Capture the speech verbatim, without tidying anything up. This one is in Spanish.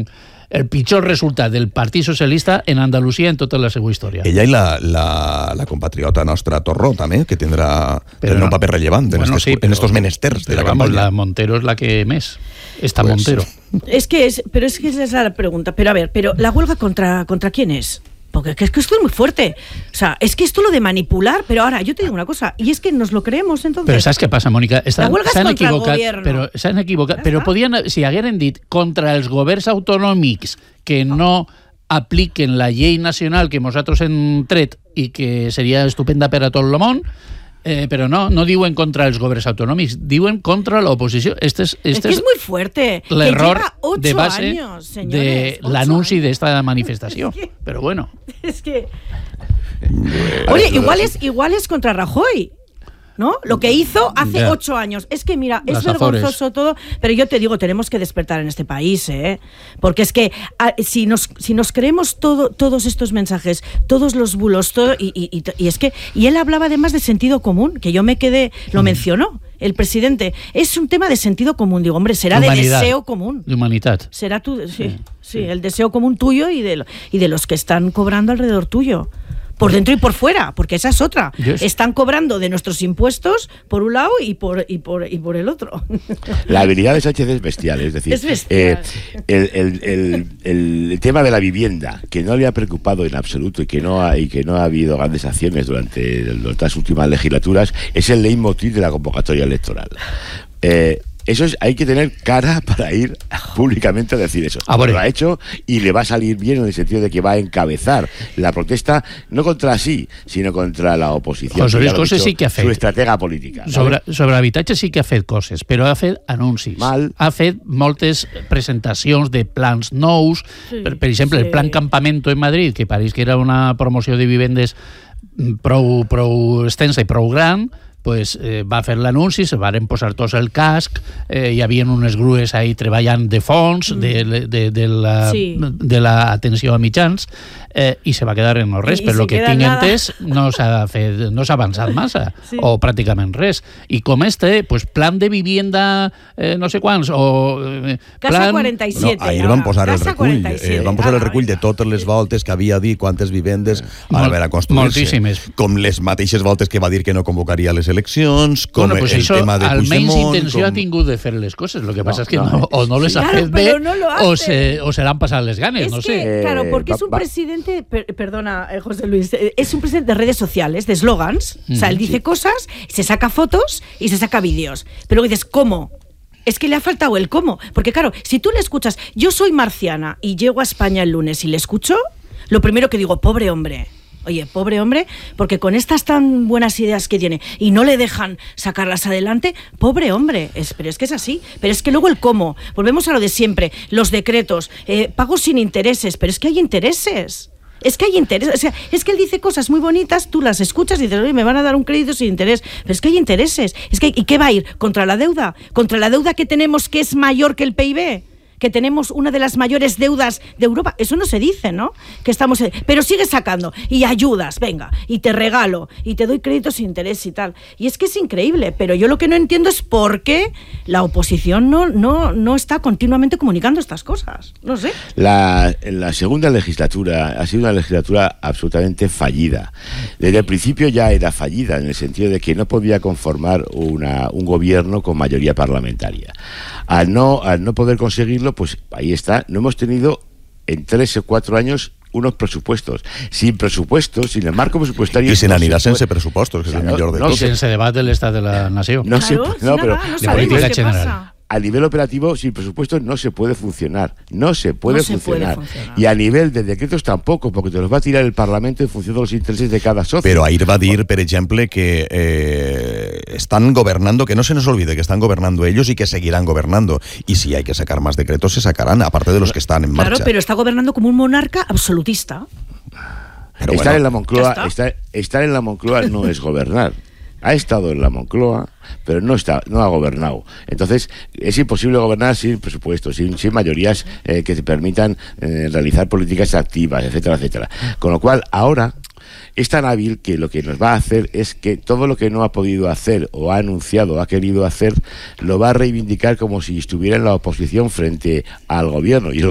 el pitjor resultat del Partit Socialista en Andalusia en tota la seva història. Ella i la, la, la compatriota nostra Torró, també, que tindrà, tindrà no, un paper rellevant en, bueno, estes, sí, però, en estos menesters de la vamos, campanya. La Montero es la que més. Esta pues, Montero. Es que es, pero es que esa es la pregunta. Pero a ver, pero ¿la huelga contra, contra quién es? Porque es que esto es muy fuerte. O sea, es que esto lo de manipular, pero ahora yo te digo una cosa, y es que nos lo creemos entonces. Pero ¿sabes qué pasa, Mónica? Está, la huelga es contra el gobierno. Però s'han equivocat, però podien, si hagueren dit contra els governs autonòmics que no apliquen la llei nacional que nosaltres hem tret i que seria estupenda per a tot el món, Eh, pero no, no diuen contra els governs autonòmics, diuen contra l'oposició. Este es, este es que es muy fuerte. L'error de base años, señores, de l'anunci d'esta manifestació. Es que, pero bueno. Es que... Oye, igual es, igual es contra Rajoy, ¿no? Lo que hizo hace yeah. ocho años. Es que, mira, es Las vergonzoso Azores. Todo, pero yo te digo, tenemos que despertar en este país, ¿eh? Porque es que a, si, nos, si nos creemos todo, todos estos mensajes, todos los bulos, todo, y, y, y, y es que, y él hablaba además de sentido común, que yo me quedé, lo mm. mencionó el presidente, es un tema de sentido común. Digo, hombre, será Humanidad. de deseo común. De humanidad. Será tu, sí, sí, sí, el deseo común tuyo y de, y de los que están cobrando alrededor tuyo. Por dentro y por fuera, porque esa es otra. Yes. Están cobrando de nuestros impuestos por un lado y por y por y por el otro. La habilidad de Sánchez es bestial, es decir, es bestial. Eh, el, el, el, el, el tema de la vivienda, que no le ha preocupado en absoluto y que no ha, y que no ha habido grandes acciones durante las últimas legislaturas, es el leitmotiv de la convocatoria electoral. Eh, Eso es, hay que tener cara para ir públicamente a decir eso. Ah, bueno. Lo ha hecho y le va a salir bien en el sentido de que va a encabezar la protesta no contra sí, sino contra la oposición. José Luis Coses sí que ha fet. Su estratega política. Sobre, sobre habitatge sí que ha fet coses, però ha fet anuncis. Mal. Ha fet moltes presentacions de plans nous. Sí, per, per exemple, sí. El plan Campamento en Madrid, que pareix que era una promoció de vivendes prou, prou extensa i prou gran, pues, eh, va fer l'anunci, se varen posar tots el casc, eh, hi havia unes grues ahí treballant de fons, mm. de, de, de, la, sí. de la atenció a mitjans, eh, i se va quedar en no res, I, però el que tinc nada. entès no s'ha fet, no s'ha avançat massa, sí. o pràcticament res. I com este, pues, plan de vivienda eh, no sé quants, o eh, Casa plan... quaranta-siete. No, ahir van posar el recull, eh, van posar el recull de totes les voltes que havia dit, quantes vivendes ara van a construir-se. Moltíssimes. Com les mateixes voltes que va dir que no convocaria les eleccions, com bueno, pues el això, tema de Puigdemont... Almenys intenció com... ha tingut de fer les coses, lo que pasa no, es que no, no, o no les ha claro, fet bé, no o, se, o se l'han passat les ganes, es no que, sé. Claro, porque es un presidente, per, perdona, eh, José Luis, eh, es un presidente de redes sociales, de eslogans, mm, o sea, él dice sí. cosas, se saca fotos y se saca vídeos, pero luego dices, ¿cómo? Es que le ha faltado el cómo, porque claro, si tú le escuchas, yo soy marciana y llego a España el lunes y le escucho, lo primero que digo, pobre hombre, Oye, pobre hombre, porque con estas tan buenas ideas que tiene y no le dejan sacarlas adelante, pobre hombre, es, pero es que es así. Pero es que luego el cómo, volvemos a lo de siempre, los decretos, eh, pagos sin intereses, pero es que hay intereses. Es que hay interés, o sea, es que él dice cosas muy bonitas, tú las escuchas y dices, oye, me van a dar un crédito sin interés, pero es que hay intereses. Es que, ¿y qué va a ir? ¿Contra la deuda? ¿Contra la deuda que tenemos que es mayor que el P I B? Que tenemos una de las mayores deudas de Europa. Eso no se dice, ¿no? Que estamos, pero sigue sacando y ayudas, venga, y te regalo y te doy créditos sin interés y tal. Y es que es increíble, pero yo lo que no entiendo es por qué la oposición no, no, no está continuamente comunicando estas cosas. No sé. La, la segunda legislatura ha sido una legislatura absolutamente fallida. Desde el principio ya era fallida en el sentido de que no podía conformar una, un gobierno con mayoría parlamentaria. Al no, al no poder conseguirlo, pues ahí está, no hemos tenido en tres o cuatro años unos presupuestos. Sin presupuestos, sin el marco presupuestario... I sin no anirà se sense pressupostos, que és el no, millor de no, tot. I sense debat de l'estat de la nació. No, claro, se, no, pero nada, no de política general. pasa. A nivel operativo, sin presupuesto no se puede funcionar. No se puede, no se funcionar. puede funcionar. Y a nivel de decretos tampoco, porque te los va a tirar el Parlamento en función de los intereses de cada socio. Però ahir va dir, per exemple, que eh, están gobernando, que no se nos olvide que están gobernando ellos y que seguirán gobernando. Y si hay que sacar más decretos, se sacarán, aparte de los que están en marcha. Claro, pero está gobernando como un monarca absolutista. Pero estar bueno, en la Moncloa, estar, estar en la Moncloa no es gobernar. Ha estado en la Moncloa, pero no está, no ha gobernado. Entonces, es imposible gobernar sin presupuestos, sin, sin mayorías eh, que te permitan eh, realizar políticas activas, etcétera, etcétera. Con lo cual, ahora es tan hábil que lo que nos va a hacer es que todo lo que no ha podido hacer o ha anunciado o ha querido hacer, lo va a reivindicar como si estuviera en la oposición frente al gobierno. Y el